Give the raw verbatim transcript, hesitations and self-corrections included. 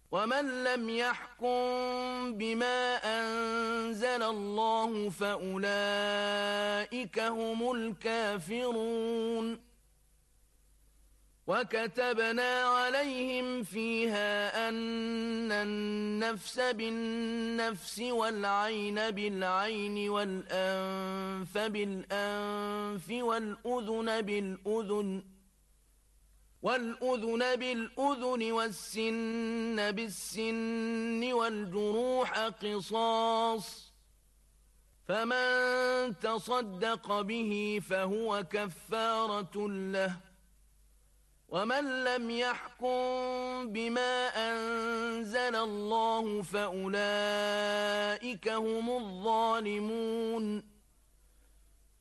ومن لم يحكم بما أنزل الله فأولئك هم الكافرون. وكتبنا عليهم فيها أن النفس بالنفس والعين بالعين والأنف بالأنف والأذن بالأذن والأذن بالأذن والسن بالسن والجروح قصاص، فمن تصدق به فهو كفارة له. ومن لم يحكم بما أنزل الله فأولئك هم الظالمون.